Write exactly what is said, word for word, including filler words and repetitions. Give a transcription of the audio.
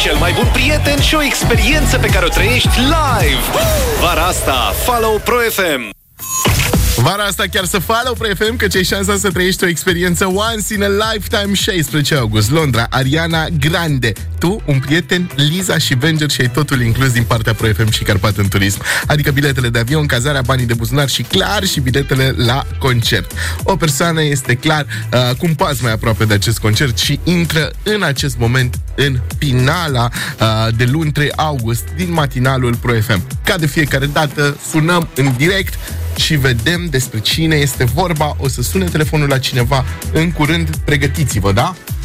cel mai bun prieten și o experiență pe care o trăiești live. Vara asta, Follow Pro F M. Vara asta chiar să follow Pro F M, că ce ai șansa să trăiești o experiență once in a lifetime. Șaisprezece august, Londra, Ariana Grande. Tu, un prieten, Liza și Venger și ai totul inclus din partea Pro F M și Carpat în Turism. Adică biletele de avion, cazarea, banii de buzunar și clar și biletele la concert. O persoană este clar uh, cu un pas mai aproape de acest concert și intră în acest moment în finala uh, de luni trei august din matinalul Pro F M. Ca de fiecare dată, sunăm în direct și vedem despre cine este vorba. O să sune telefonul la cineva în curând. Pregătiți-vă, da?